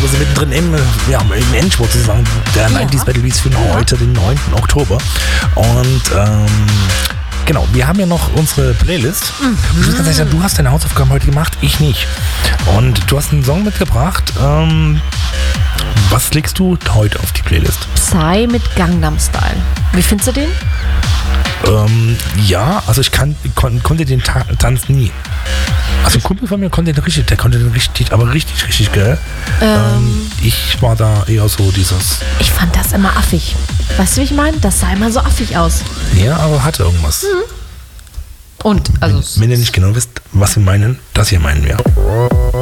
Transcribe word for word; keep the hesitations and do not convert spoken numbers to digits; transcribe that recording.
wir sind mittendrin im, ja, im Endspurt sozusagen der Ja. neunziger Battle Beats für Ja. heute, den neunten Oktober. Und ähm, genau, wir haben ja noch unsere Playlist. Mhm. Ich muss ganz ehrlich sagen, du hast deine Hausaufgaben heute gemacht, ich nicht. Und du hast einen Song mitgebracht. Ähm, was legst du heute auf die Playlist? Psy mit Gangnam Style. Wie findest du den? Ähm, ja, also ich kann, kon, konnte den Ta Tanz nie. Also ein Kumpel von mir konnte den richtig, der konnte den richtig, aber richtig, richtig geil. Ähm, ich war da eher so dieses, Ich fand das immer affig. Weißt du, wie ich meine? Das sah immer so affig aus. ja, aber hatte irgendwas. Und, also... Wenn ihr nicht genau wisst, was wir meinen, das hier meinen wir.